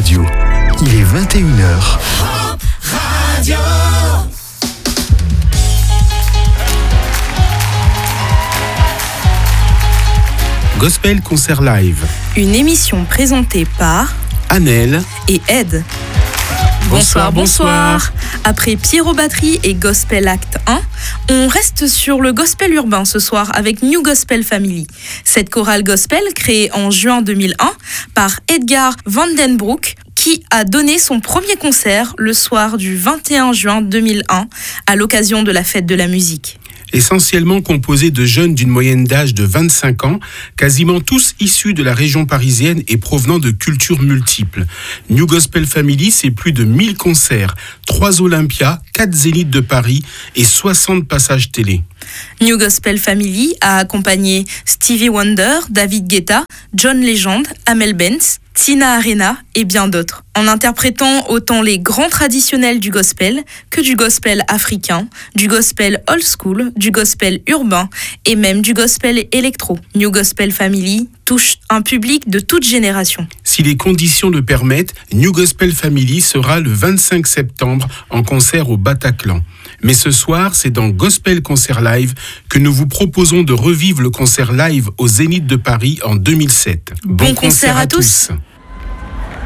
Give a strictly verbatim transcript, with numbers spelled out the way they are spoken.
Radio. Il est vingt et une heures. Hope Radio. Gospel Concert Live. Une émission présentée par Annelle et Ed. Bonsoir, bonsoir, bonsoir. Après Pierrot Batterie et Gospel Act un, on reste sur le gospel urbain ce soir avec New Gospel Family. Cette chorale gospel créée en juin deux mille un par Edgar Vandenbroek qui a donné son premier concert le soir du vingt et un juin deux mille un à l'occasion de la fête de la musique. Essentiellement composé de jeunes d'une moyenne d'âge de vingt-cinq ans, quasiment tous issus de la région parisienne et provenant de cultures multiples. New Gospel Family, c'est plus de mille concerts, trois Olympias, quatre Zéniths de Paris et soixante passages télé. New Gospel Family a accompagné Stevie Wonder, David Guetta, John Legend, Amel Bent, Tina Arena et bien d'autres, en interprétant autant les grands traditionnels du gospel que du gospel africain, du gospel old school, du gospel urbain et même du gospel électro. New Gospel Family touche un public de toute génération. Si les conditions le permettent, New Gospel Family sera le vingt-cinq septembre en concert au Bataclan. Mais ce soir, c'est dans Gospel Concert Live que nous vous proposons de revivre le concert live au Zénith de Paris en deux mille sept. Bon, bon concert, concert à tous. tous.